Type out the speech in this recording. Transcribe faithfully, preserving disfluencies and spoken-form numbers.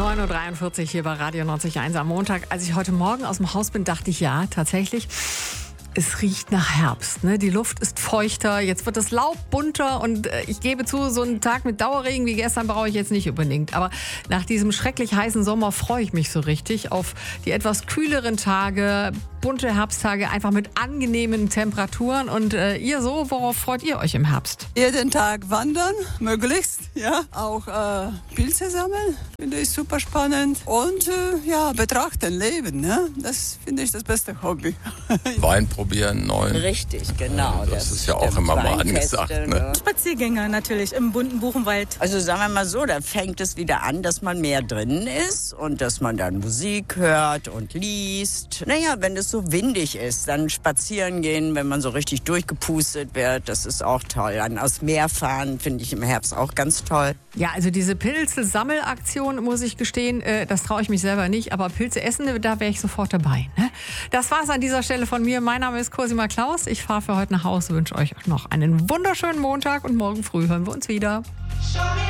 neun Uhr dreiundvierzig hier bei Radio neunzig Komma eins am Montag. Als ich heute Morgen aus dem Haus bin, dachte ich, ja, tatsächlich, es riecht nach Herbst. Ne? Die Luft ist feuchter, jetzt wird das Laub bunter und äh, ich gebe zu, so einen Tag mit Dauerregen wie gestern brauche ich jetzt nicht unbedingt. Aber nach diesem schrecklich heißen Sommer freue ich mich so richtig auf die etwas kühleren Tage, bunte Herbsttage, einfach mit angenehmen Temperaturen. Und äh, ihr so, worauf freut ihr euch im Herbst? Jeden Tag wandern, möglichst, ja. Auch äh, Pilze sammeln, finde ich super spannend. Und äh, ja, betrachten, leben, ne? Das finde ich das beste Hobby. Wein probieren, neuen. Richtig, genau. Das, das ist ja auch immer mal angesagt. Ne? Spaziergänge natürlich im bunten Buchenwald. Also sagen wir mal so, da fängt es wieder an, dass man mehr drinnen ist und dass man dann Musik hört und liest. Naja, wenn es so windig ist, dann spazieren gehen, wenn man so richtig durchgepustet wird, das ist auch toll. Dann aus Meer fahren finde ich im Herbst auch ganz toll. Ja, also diese Pilze-Sammelaktion, muss ich gestehen, äh, das traue ich mich selber nicht, aber Pilze essen, da wäre ich sofort dabei. Ne? Das war's an dieser Stelle von mir. Mein Name ist Cosima Klaus. Ich fahre für heute nach Hause, wünsche euch noch einen wunderschönen Montag und morgen früh hören wir uns wieder.